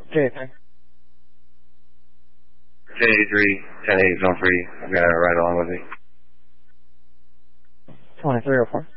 J3. J3, 10-8, zone 3. I've got to ride along with me. 2304.